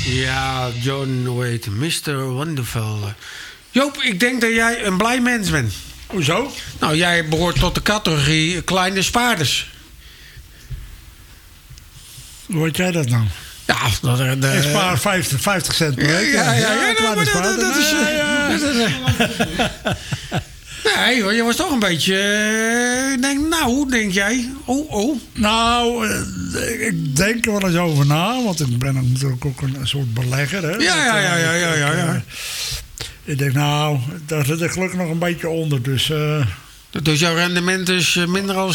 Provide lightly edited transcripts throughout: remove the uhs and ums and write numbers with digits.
Ja, John Wade, Mr. Wonderful. Joop, ik denk dat jij een blij mens bent. Hoezo? Nou, jij behoort tot de categorie kleine spaarders. Hoe weet jij dat nou? Ja, Ik spaar 50 cent per week. Ja, dat is... Nee, hoor, je was toch een beetje... denk jij? Nou, ik denk er wel eens over na. Want ik ben natuurlijk ook een soort belegger. Hè? Ja. Ik denk, nou, daar zit ik gelukkig nog een beetje onder. Dus jouw rendement is minder dan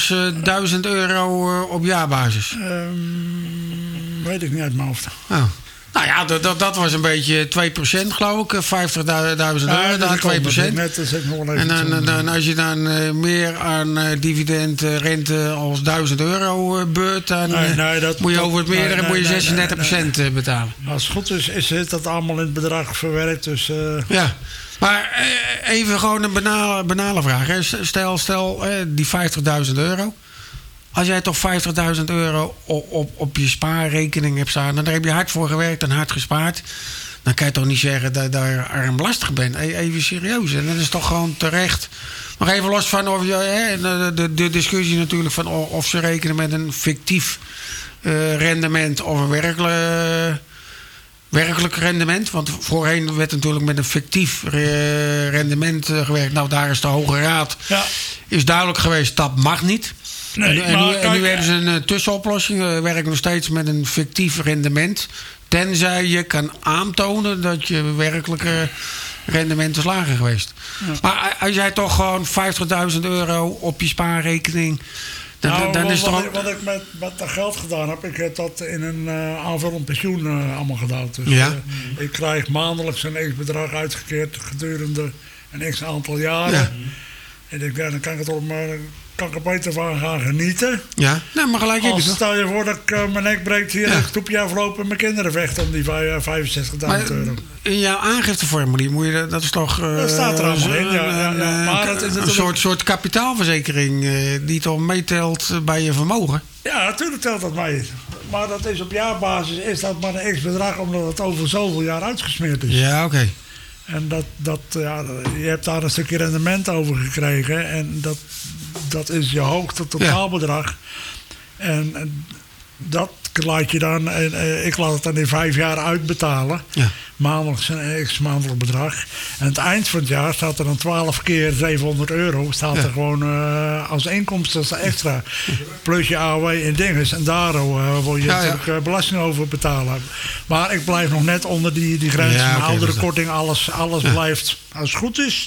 €1000 op jaarbasis? Weet ik niet uit mijn hoofd. Oh. Nou ja, dat was een beetje 2% geloof ik. €50.000, daar 2%. Net, dat ik nog wel even en dan, als je dan meer aan dividend rente als €1000 beurt... dan moet je over het meerdere moet je 36% betalen. Als het goed is dat allemaal in het bedrag verwerkt. Dus, Ja, maar even gewoon een banale vraag. Hè. Stel die €50.000... Als jij toch €50.000 op je spaarrekening hebt staan... en daar heb je hard voor gewerkt en hard gespaard... dan kan je toch niet zeggen dat je armlastig bent. Even serieus. En dat is toch gewoon terecht. Nog even los van of je, de discussie natuurlijk... van of ze rekenen met een fictief rendement... of een werkelijk rendement. Want voorheen werd natuurlijk met een fictief rendement gewerkt. Nou, daar is de Hoge Raad is duidelijk geweest... dat mag niet... Nee, en nu hebben ze een tussenoplossing. We werken nog steeds met een fictief rendement. Tenzij je kan aantonen dat je werkelijke rendement is lager geweest. Ja. Maar als jij toch gewoon €50.000 op je spaarrekening... Dan is wat ik met dat geld gedaan heb... ik heb dat in een aanvullend pensioen allemaal gedaan. Dus ik krijg maandelijks een x-bedrag uitgekeerd... gedurende een x-aantal jaren. Ja. En ik denk, dan kan ik het op kan ik er beter van gaan genieten. Ja, nou, maar gelijk heb je toch. Stel je voor dat ik mijn nek breekt hier... een stoepje aflopen en mijn kinderen vechten... om die €65.000. In jouw aangifteformulier moet je... Dat is toch... dat staat er allemaal in, maar het is een soort kapitaalverzekering... die toch meetelt bij je vermogen. Ja, natuurlijk telt dat mee. Maar dat is op jaarbasis is dat maar een x-bedrag... omdat het over zoveel jaar uitgesmeerd is. Ja, oké. En je hebt daar een stukje rendement over gekregen. En dat is je hoogste totaalbedrag. En dat laat je dan... ik laat het dan in 5 jaar uitbetalen. Ja. Maandelijks een x-maandelijk bedrag. En aan het eind van het jaar staat er dan 12 keer €700... staat er gewoon als inkomsten extra. Plus je AOW en dinges. En daar wil je natuurlijk belasting over betalen. Maar ik blijf nog net onder die grens. Ja, okay, oudere korting, alles blijft, als het goed is...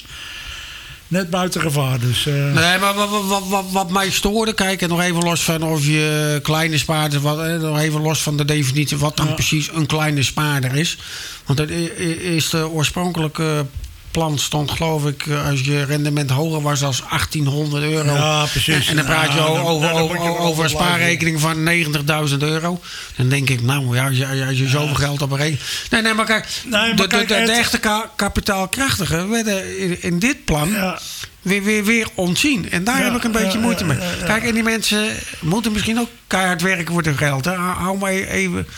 net buiten gevaar, dus... Nee, maar wat mij stoorde... Kijk, en nog even los van of je kleine spaarder... nog even los van de definitie... wat dan precies een kleine spaarder is. Want het is de oorspronkelijke plan stond, geloof ik... als je rendement hoger was als €1.800. Ja, precies. En dan praat je over een spaarrekening van €90.000. Dan denk ik, nou ja, als je zoveel geld op een rekening... Nee, maar kijk, de echte kapitaalkrachtigen werden in dit plan... Weer ontzien. En daar heb ik een beetje moeite mee. Kijk, en die mensen moeten misschien ook keihard werken voor hun geld. Hè. Hou maar even...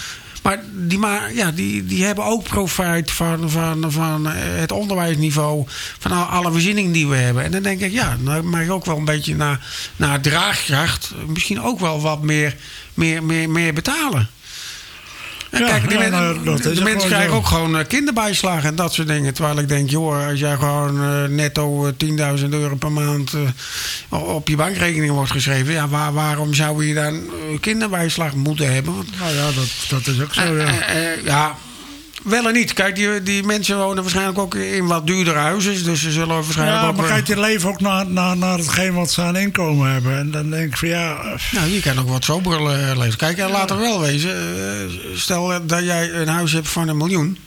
Maar die hebben ook profijt van het onderwijsniveau... van alle voorzieningen die we hebben. En dan denk ik, dan mag je ook wel een beetje naar draagkracht... misschien ook wel wat meer betalen. En kijk, de mensen krijgen ook gewoon kinderbijslagen en dat soort dingen. Terwijl ik denk, joh, als jij gewoon netto €10.000 per maand op je bankrekening wordt geschreven... waarom zou je dan kinderbijslag moeten hebben? Want, nou ja, dat is ook zo, ja, wel en niet. Kijk, die mensen wonen waarschijnlijk ook in wat duurdere huizen. Dus ze zullen waarschijnlijk ook... maar kijk, je leven ook naar hetgeen wat ze aan inkomen hebben. En dan denk ik van Nou, je kan ook wat soberder leven. Kijk, en laten we wel wezen. Stel dat jij een huis hebt van €1 miljoen.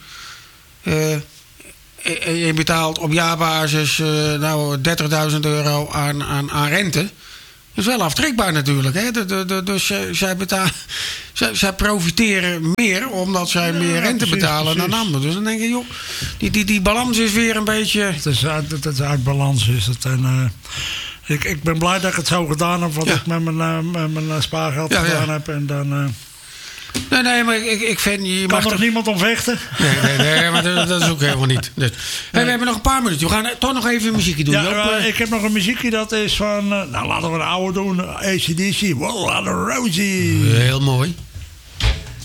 Je betaalt op jaarbasis €30.000 aan rente. Dat is wel aftrekbaar natuurlijk. Hè? Dus zij profiteren meer omdat zij meer rente betalen dan anderen. Dus dan denk je, joh, die balans is weer een beetje... Het is uit balans is het. En, ik ben blij dat ik het zo gedaan heb wat ik met mijn spaargeld gedaan heb. En dan... Nee, maar ik vind... Je kan er niemand om vechten? Nee, maar dat is ook helemaal niet. Dus, hey, we hebben nog een paar minuten. We gaan toch nog even een muziekje doen. Ja, ik heb nog een muziekje, dat is van... laten we een oude doen. AC/DC, Well, Rosie. Heel mooi.